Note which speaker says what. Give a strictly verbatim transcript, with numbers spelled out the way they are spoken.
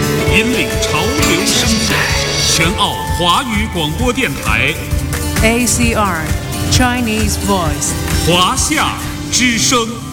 Speaker 1: 引领潮流生活，全澳华语广播电台
Speaker 2: A C R Chinese Voice
Speaker 1: 华夏之声。